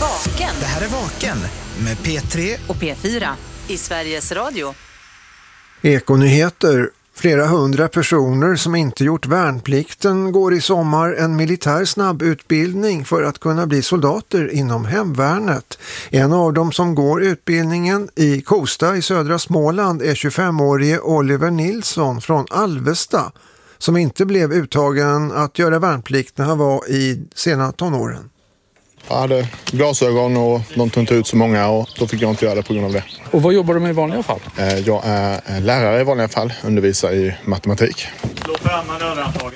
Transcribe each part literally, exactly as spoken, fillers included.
Vaken. Det här är Vaken med P tre och P fyra i Sveriges Radio. Ekonyheter. Flera hundra personer som inte gjort värnplikten går i sommar en militär snabbutbildning för att kunna bli soldater inom hemvärnet. En av dem som går utbildningen i Kosta i södra Småland är tjugofemårige Oliver Nilsson från Alvesta, som inte blev uttagen att göra värnplikt när han var i sena tonåren. Jag hade glasögon och de tog inte ut så många och då fick jag inte göra det på grund av det. Och vad jobbar du med i vanliga fall? Jag är lärare i vanliga fall, undervisar i matematik. Slå fram manöverantaget.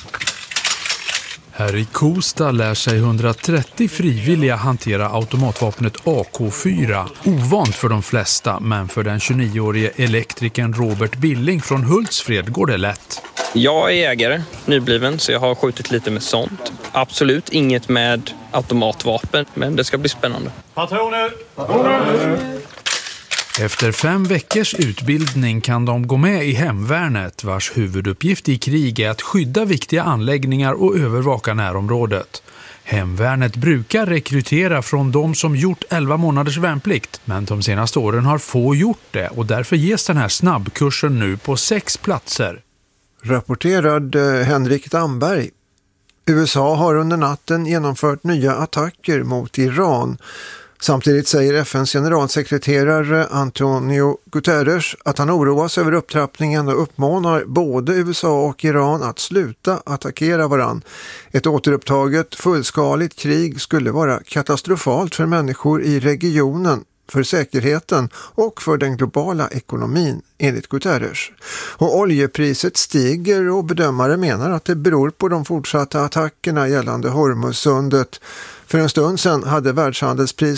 Här i Kosta lär sig hundratrettio frivilliga hantera automatvapnet A K fyra. Ovant för de flesta, men för den tjugonioårige elektrikern Robert Billing från Hultsfred går det lätt. Jag är ägare, nybliven, så jag har skjutit lite med sånt. Absolut inget med automatvapen, men det ska bli spännande. Patroner! Patroner! Efter fem veckors utbildning kan de gå med i hemvärnet, vars huvuduppgift i krig är att skydda viktiga anläggningar och övervaka närområdet. Hemvärnet brukar rekrytera från de som gjort elva månaders värnplikt, men de senaste åren har få gjort det och därför ges den här snabbkursen nu på sex platser. Rapporterad Henrik Damberg. U S A har under natten genomfört nya attacker mot Iran. Samtidigt säger F N:s generalsekreterare Antonio Guterres att han oroas över upptrappningen och uppmanar både U S A och Iran att sluta attackera varann. Ett återupptaget fullskaligt krig skulle vara katastrofalt för människor i regionen, för säkerheten och för den globala ekonomin, enligt Guterres. Och oljepriset stiger och bedömare menar att det beror på de fortsatta attackerna gällande Hormuzsundet. För en stund sedan hade världshandelspriset